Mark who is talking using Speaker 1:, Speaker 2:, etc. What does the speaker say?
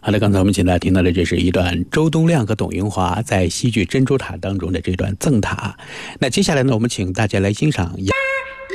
Speaker 1: 好的，刚才我们请大家听到的这是一段周东亮和董云华在戏剧《珍珠塔》当中的这段赠塔。那接下来呢，我们请大家来欣赏。